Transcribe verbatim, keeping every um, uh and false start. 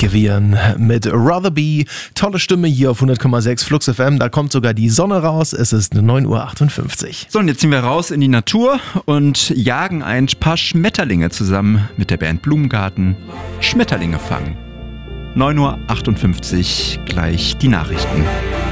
Gewirren mit Rather Be. Tolle Stimme hier auf hundert Komma sechs Flux F M. Da kommt sogar die Sonne raus. Es ist neun Uhr achtundfünfzig. So, und jetzt ziehen wir raus in die Natur und jagen ein paar Schmetterlinge zusammen mit der Band Blumengarten. Schmetterlinge fangen. neun Uhr achtundfünfzig, gleich die Nachrichten.